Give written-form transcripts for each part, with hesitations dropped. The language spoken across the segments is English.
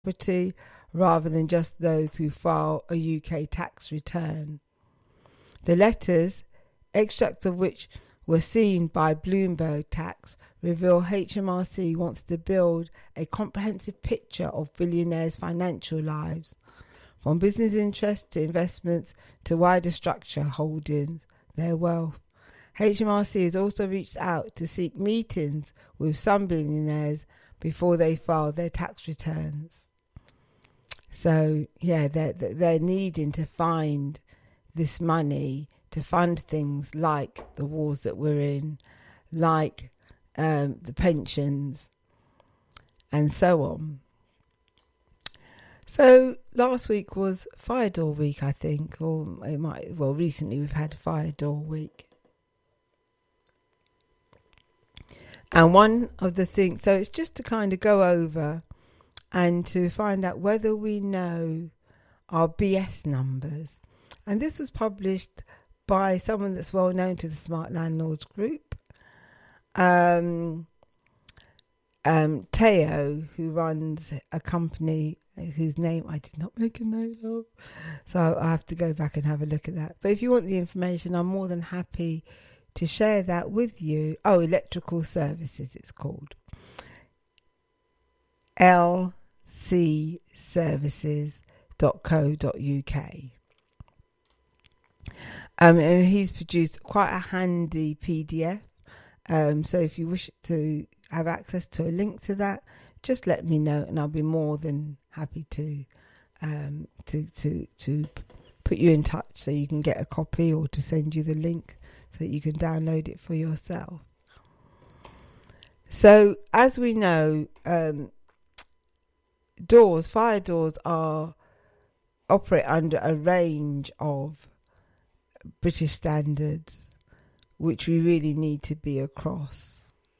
property rather than just those who file a UK tax return. The letters, extracts of which were seen by Bloomberg Tax, reveal HMRC wants to build a comprehensive picture of billionaires' financial lives, from business interests to investments to wider structure holdings, their wealth. HMRC has also reached out to seek meetings with some billionaires before they file their tax returns. So, yeah, they're needing to find this money to fund things like the wars that we're in, like the pensions, and so on. So last week was Fire Door Week, I think, or recently we've had Fire Door Week. And one of the things, so it's just to kind of go over and to find out whether we know our BS numbers. And this was published by someone that's well known to the Smart Landlords Group, Teo, who runs a company whose name I did not make a note of. So I have to go back and have a look at that. But if you want the information, I'm more than happy to share that with you. Oh, Electrical Services it's called. lcservices.co.uk. And he's produced quite a handy PDF. So if you wish to have access to a link to that, just let me know, and I'll be more than happy to put you in touch so you can get a copy, or to send you the link so that you can download it for yourself. So as we know, fire doors operate under a range of British standards, which we really need to be across.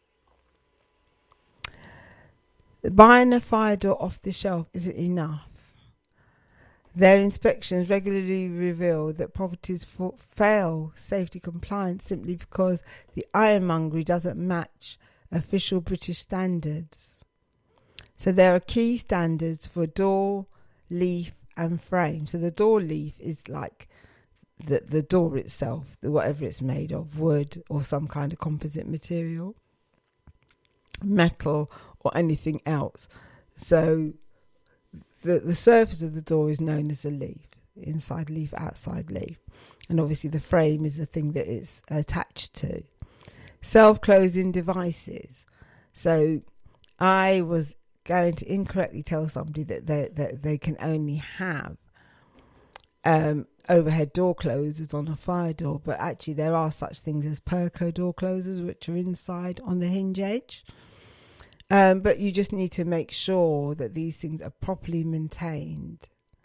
Buying a fire door off the shelf isn't enough. Their inspections regularly reveal that properties fail safety compliance simply because the ironmongery doesn't match official British standards. So there are key standards for door, leaf and frame. So the door leaf is like the door itself, whatever it's made of, wood or some kind of composite material, metal or anything else. So the surface of the door is known as a leaf, inside leaf, outside leaf. And obviously the frame is the thing that it's attached to. Self-closing devices. So I was going to incorrectly tell somebody that they can only have overhead door closers on a fire door, but actually there are such things as Perco door closers, which are inside on the hinge edge. But you just need to make sure that these things are properly maintained.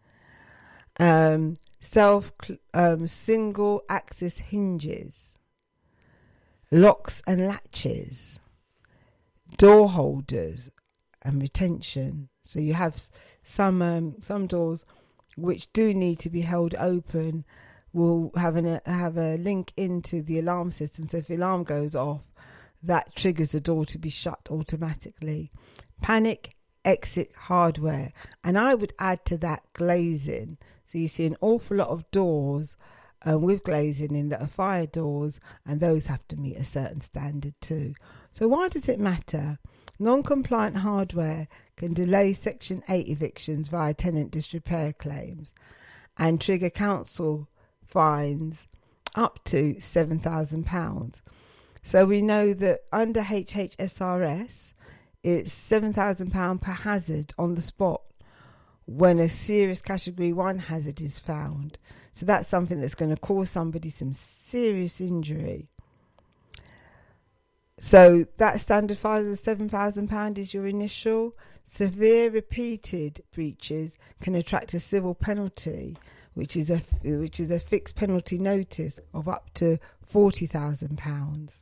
Single axis hinges, locks and latches, door holders and retention. So you have some doors which do need to be held open, will have a link into the alarm system. So if the alarm goes off, that triggers the door to be shut automatically. Panic exit hardware. And I would add to that glazing. So you see an awful lot of doors with glazing in that are fire doors, and those have to meet a certain standard too. So why does it matter? Non-compliant hardware can delay Section 8 evictions via tenant disrepair claims and trigger council fines up to £7,000. So we know that under HHSRS, it's £7,000 per hazard on the spot when a serious Category 1 hazard is found. So that's something that's going to cause somebody some serious injury. So that standard fine of £7,000 is your initial. Severe repeated breaches can attract a civil penalty, which is a fixed penalty notice of up to £40,000.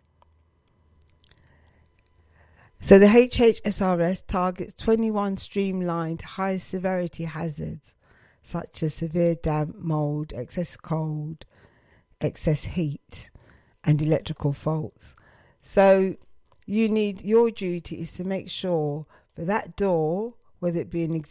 So the HHSRS targets 21 streamlined high severity hazards such as severe damp, mould, excess cold, excess heat and electrical faults. So your duty is to make sure that door, whether it be an